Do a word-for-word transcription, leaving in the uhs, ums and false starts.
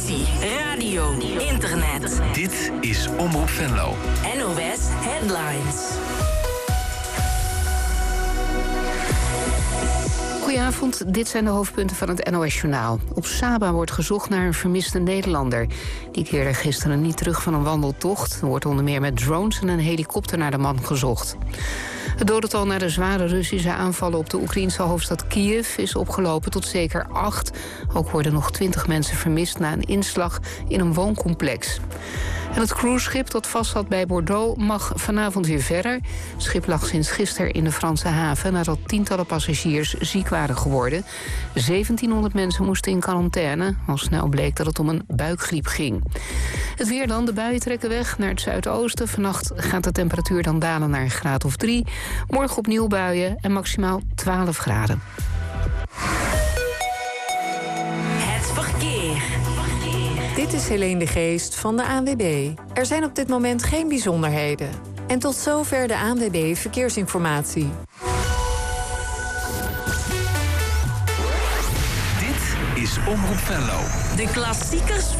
televisie, radio, internet. Dit is Omroep Venlo. N O S Headlines. Goedenavond, dit zijn de hoofdpunten van het N O S-journaal. Op Saba wordt gezocht naar een vermiste Nederlander. Die keerde gisteren niet terug van een wandeltocht. Er wordt onder meer met drones en een helikopter naar de man gezocht. Het dodental na de zware Russische aanvallen op de Oekraïnse hoofdstad Kiev is opgelopen tot zeker acht. Ook worden nog twintig mensen vermist na een inslag in een wooncomplex. En het cruiseschip dat vast zat bij Bordeaux mag vanavond weer verder. Het schip lag sinds gisteren in de Franse haven nadat tientallen passagiers ziek waren geworden. zeventienhonderd mensen moesten in quarantaine. Al snel bleek dat het om een buikgriep ging. Het weer dan, de buien trekken weg naar het zuidoosten. Vannacht gaat de temperatuur dan dalen naar een graad of drie. Morgen opnieuw buien en maximaal twaalf graden. Het verkeer. Dit is Helene de Geest van de A N W B. Er zijn op dit moment geen bijzonderheden. En tot zover de A N W B Verkeersinformatie. Dit is Omroep Venlo. De klassiekers